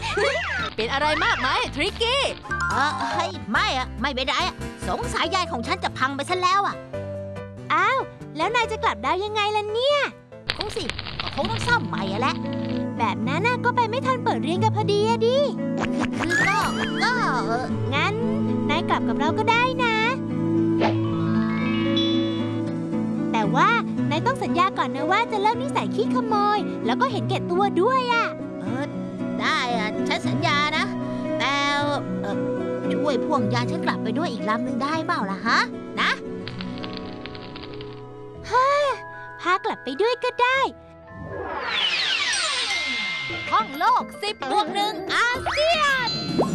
เป็นอะไรมากไหมทริกกี้ไม่เป็นไรสงสัยยานของฉันจะพังไปซะแล้วอ้าวแล้วนายจะกลับได้ยังไงล่ะเนี่ยคงต้องซ่อมใหม่แหละแบบนั้นก็ไปไม่ทันเปิดเรียนกันพอดีดิคือก็งั้นนายกลับกับเราก็ได้นะแต่ว่านายต้องสัญญาก่อนนะว่าจะเลิกนิสัยขี้ขโมยแล้วก็เห็นแก่ตัวด้วยได้ฉันสัญญานะแต่ช่วยพ่วงยานฉันกลับไปด้วยอีกลำหนึ่งได้เปล่าล่ะฮะนะพากลับไปด้วยก็ได้ท่องโลก10+1อาเซียน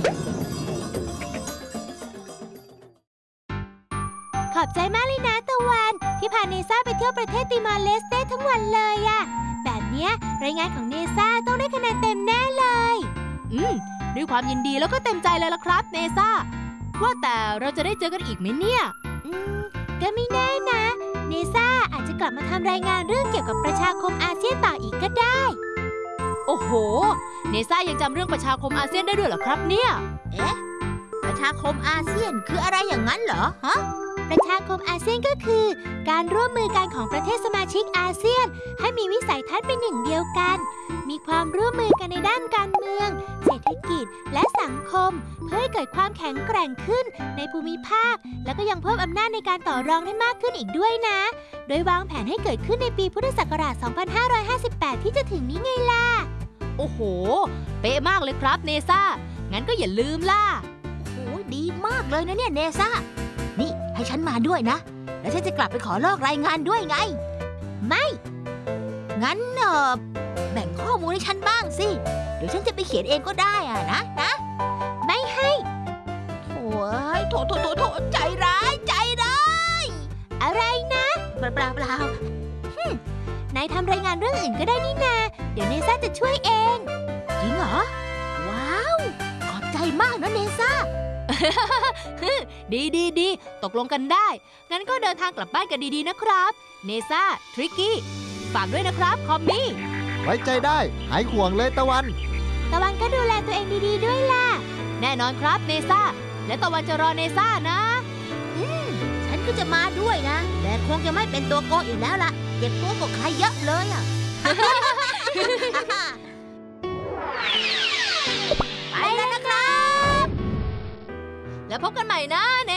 ขอบใจมากเลยนะตะวันที่พาเนซ่าไปเที่ยวประเทศติมอร์เลสเต้ทั้งวันเลยแบบเนี้ยรายงานของเนซ่าต้องได้คะแนนเต็มแน่เลยด้วยความยินดีแล้วก็เต็มใจเลยล่ะครับเนซ่าว่าแต่เราจะได้เจอกันอีกไหมเนี่ยก็ไม่แน่นะเนซ่าอาจจะกลับมาทำรายงานเรื่องเกี่ยวกับประชาคมอาเซียนต่ออีกก็ได้โอ้โหเนซ่ายังจำเรื่องประชาคมอาเซียนได้ด้วยเหรอครับเนี่ยประชาคมอาเซียนคืออะไรอย่างนั้นเหรอฮะประชาคมอาเซียนก็คือการร่วมมือกันของประเทศสมาชิกอาเซียนให้มีวิสัยทัศน์เป็นหนึ่งเดียวกันมีความร่วมมือกันในด้านการเมืองเศรษฐกิจและสังคมเพื่อให้เกิดความแข็งแกร่งขึ้นในภูมิภาคแล้วก็ยังเพิ่มอำนาจในการต่อรองให้มากขึ้นอีกด้วยนะโดยวางแผนให้เกิดขึ้นในปีพุทธศักราช 2558 ที่จะถึงนี้ไงล่ะโอ้โหเป๊ะมากเลยครับเนซ่างั้นก็อย่าลืมล่ะโอ้ดีมากเลยนะเนี่ยเนซ่านี่ให้ฉันมาด้วยนะแล้วฉันจะกลับไปขอลอกรายงานด้วยไงไม่งั้นแบ่งข้อมูลให้ฉันบ้างสิเดี๋ยวฉันจะไปเขียนเองก็ได้นะไม่ให้โถ่ใจร้ายอะไรนะเปล่านายทำรายงานเรื่องอื่นก็ได้นี่นาเดี๋ยวเนซ่าจะช่วยเองจริงเหรอว้าวขอบใจมากนะเนซ่าดีตกลงกันได้งั้นก็เดินทางกลับบ้านกันดีๆนะครับเนซ่าทริกกี้ฝากด้วยนะครับคอมมี่ไว้ใจได้หายห่วงเลยตะวันก็ดูแลตัวเองดีๆด้วยล่ะแน่นอนครับเนซ่าและตะวันจะรอเนซ่านะฉันก็จะมาด้วยนะแต่คงจะไม่เป็นตัวโกงอีกแล้วล่ะเก็บตัวกว่าใครเยอะเลยไปแล้วนะครับแล้วพบกันใหม่นะเน